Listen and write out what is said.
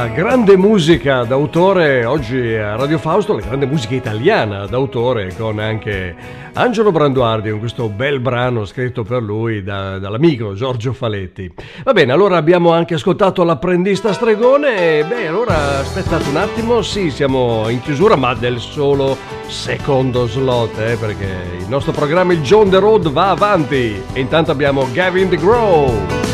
la grande musica d'autore oggi a Radio Fausto, la grande musica italiana d'autore con anche Angelo Branduardi con questo bel brano scritto per lui dall'amico Giorgio Faletti. Va bene, allora abbiamo anche ascoltato L'apprendista stregone. Beh, allora aspettate un attimo, sì, siamo in chiusura ma del solo secondo slot, perché il nostro programma il John the Road va avanti e intanto abbiamo Gavin DeGraw.